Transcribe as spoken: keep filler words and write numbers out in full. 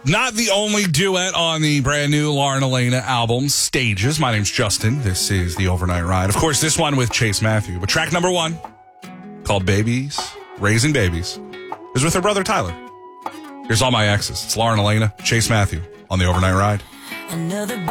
Not the only duet on the brand new Lauren Elena album, Stages. My name's Justin. This is The Overnight Ride. Of course, this one with Chase Matthew. But track number one, called Babies, Raising Babies, is with her brother Tyler. Here's All My Exes. It's Lauren Elena, Chase Matthew on The Overnight Ride. Another